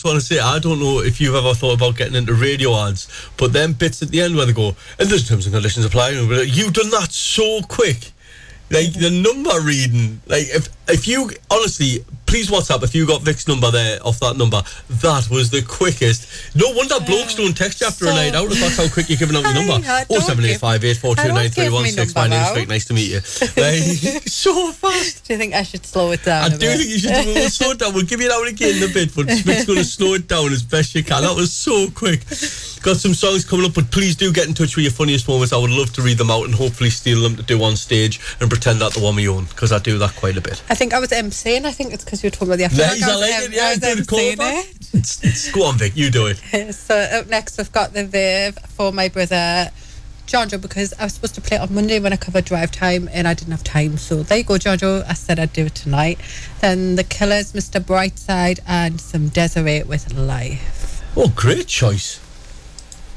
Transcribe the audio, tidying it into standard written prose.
just want to say, I don't know if you've ever thought about getting into radio ads, but them bits at the end where they go, and there's terms and conditions apply, you've done that so quick. Like, the number reading, like, if you, honestly, please WhatsApp, if you got Vic's number there, off that number, that was the quickest. No wonder blokes don't text you after a night out, if that's how quick you're giving out your number. 07858429316, my name's Vic, nice to meet you. Like, so fast. Do you think I should slow it down? I do think you should we'll slow it down. We'll give you that one again in a bit, but Vic's going to slow it down as best you can. That was so quick. Got some songs coming up, but please do get in touch with your funniest moments. I would love to read them out and hopefully steal them to do on stage and pretend that they're one of my own, because I do that quite a bit. I think I was emceeing. I think it's because you were talking about the afternoon. Nice, I like it. Yeah, good call back. Go on, Vic, you do it. So up next, we've got the Verve for my brother Jojo, because I was supposed to play it on Monday when I covered Drive Time and I didn't have time. So there you go, Jojo. I said I'd do it tonight. Then The Killers, Mr. Brightside, and some Desiree with Life. Oh, great choice.